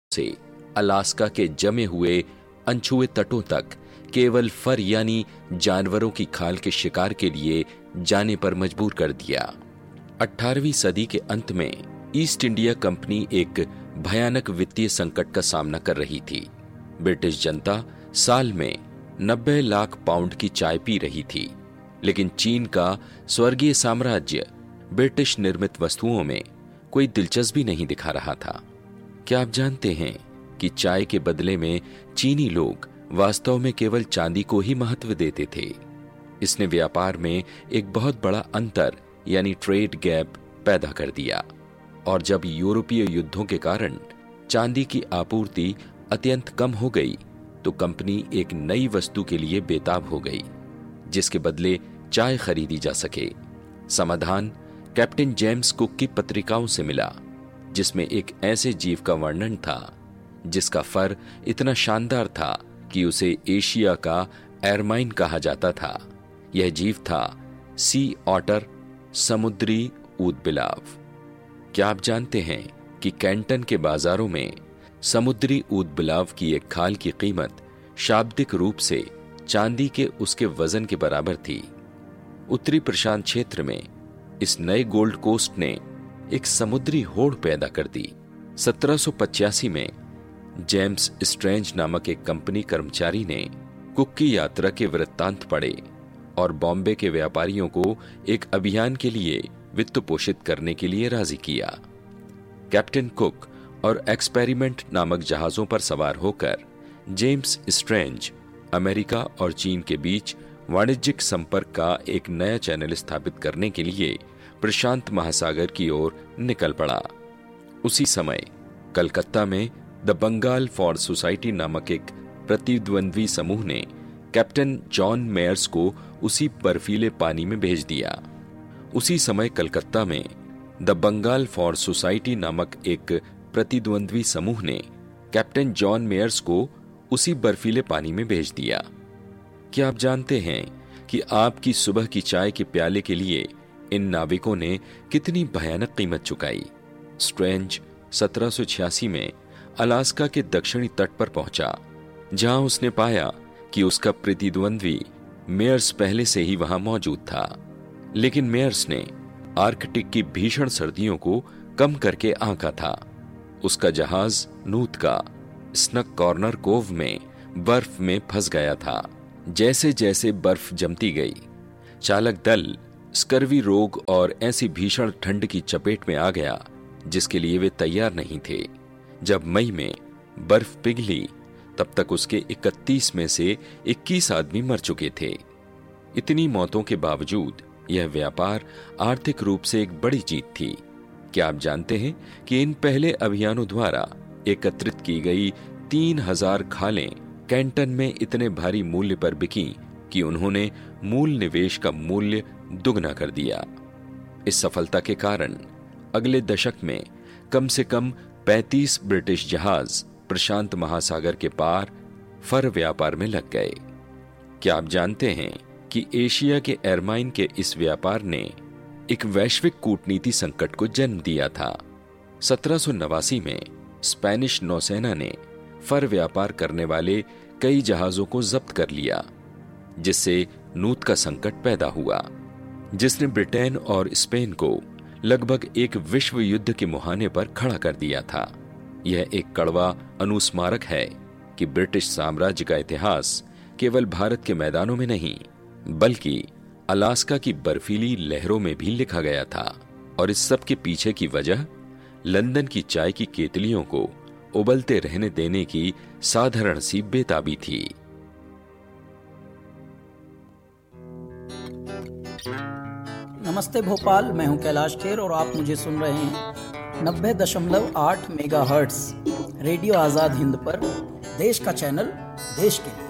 से अलास्का के जमे हुए अनछुए तटों तक केवल फर यानी जानवरों की खाल के शिकार के लिए जाने पर मजबूर कर दिया। 18वीं सदी के अंत में ईस्ट इंडिया कंपनी एक भयानक वित्तीय संकट का सामना कर रही थी। ब्रिटिश जनता साल में 90 लाख पाउंड की चाय पी रही थी, लेकिन चीन का स्वर्गीय साम्राज्य ब्रिटिश निर्मित वस्तुओं में कोई दिलचस्पी नहीं दिखा रहा था। क्या आप जानते हैं कि चाय के बदले में चीनी लोग वास्तव में केवल चांदी को ही महत्व देते थे। इसने व्यापार में एक बहुत बड़ा अंतर यानी ट्रेड गैप पैदा कर दिया, और जब यूरोपीय युद्धों के कारण चांदी की आपूर्ति अत्यंत कम हो गई तो कंपनी एक नई वस्तु के लिए बेताब हो गई जिसके बदले चाय खरीदी जा सके। समाधान कैप्टन जेम्स कुक की पत्रिकाओं से मिला, जिसमें एक ऐसे जीव का वर्णन था जिसका फर इतना शानदार था कि उसे एशिया का एरमाइन कहा जाता था। यह जीव था सी ऑटर, समुद्री ऊदबिलाव। क्या आप जानते हैं कि कैंटन के बाजारों में समुद्री ऊदबिलाव की एक खाल की कीमत शाब्दिक रूप से चांदी के उसके वजन के बराबर थी। उत्तरी प्रशांत क्षेत्र में इस नए गोल्ड कोस्ट ने एक समुद्री होड़ पैदा कर दी। 1785 में जेम्स स्ट्रेंज नामक एक कंपनी कर्मचारी ने कुक की यात्रा के वृत्तांत पढ़े और बॉम्बे के व्यापारियों को एक अभियान के लिए वित्त पोषित करने के लिए राजी किया। कैप्टन कुक और एक्सपेरिमेंट नामक जहाजों पर सवार होकर जेम्स स्ट्रेंज अमेरिका और चीन के बीच वाणिज्यिक संपर्क का एक नया चैनल स्थापित करने के लिए प्रशांत महासागर की ओर निकल पड़ा। उसी समय कलकत्ता में द बंगाल फॉर सोसाइटी नामक एक प्रतिद्वंद्वी समूह ने कैप्टन जॉन मेयर्स को उसी बर्फीले पानी में भेज दिया। उसी समय कलकत्ता में द बंगाल फॉर सोसाइटी नामक एक प्रतिद्वंद्वी समूह ने कैप्टन जॉन मेयर्स को उसी बर्फीले पानी में भेज दिया। क्या आप जानते हैं कि आपकी सुबह की चाय के प्याले के लिए इन नाविकों ने कितनी भयानक कीमत चुकाई? स्ट्रेंज 1786 में अलास्का के दक्षिणी तट पर पहुंचा, जहां उसने पाया कि उसका प्रतिद्वंद्वी मेयर्स पहले से ही वहां मौजूद था। लेकिन मेयर्स ने आर्कटिक की भीषण सर्दियों को कम करके आंका था। उसका जहाज नूत का स्नक कॉर्नर कोव में बर्फ में फंस गया था। जैसे जैसे बर्फ जमती गई, चालक दल स्कर्वी रोग और ऐसी भीषण ठंड की चपेट में आ गया जिसके लिए वे तैयार नहीं थे। जब मई में बर्फ पिघली तब तक उसके 31 में से 21 आदमी मर चुके थे। इतनी मौतों के बावजूद यह व्यापार आर्थिक रूप से एक बड़ी जीत थी। क्या आप जानते हैं कि इन पहले अभियानों द्वारा एकत्रित की गई 3000 खालें कैंटन में इतने भारी मूल्य पर बिकी कि उन्होंने मूल निवेश का मूल्य दुगना कर दिया। इस सफलता के कारण अगले दशक में कम से कम 35 ब्रिटिश जहाज प्रशांत महासागर के पार फर व्यापार में लग गए। क्या आप जानते हैं कि एशिया के एरमाइन के इस व्यापार ने एक वैश्विक कूटनीति संकट को जन्म दिया था। 1789 में स्पेनिश नौसेना ने फर व्यापार करने वाले कई जहाजों को जब्त कर लिया, जिससे नूत का संकट पैदा हुआ, जिसने ब्रिटेन और स्पेन को लगभग एक विश्व युद्ध के मुहाने पर खड़ा कर दिया था। यह एक कड़वा अनुस्मारक है कि ब्रिटिश साम्राज्य का इतिहास केवल भारत के मैदानों में नहीं बल्कि अलास्का की बर्फीली लहरों में भी लिखा गया था। और इस सब के पीछे की वजह लंदन की चाय की केतलियों को उबलते रहने देने की साधारण सी बेताबी थी। नमस्ते भोपाल, मैं हूं कैलाश खेर और आप मुझे सुन रहे हैं 90.8 मेगाहर्ट्ज रेडियो आजाद हिंद पर। देश का चैनल, देश के लिए।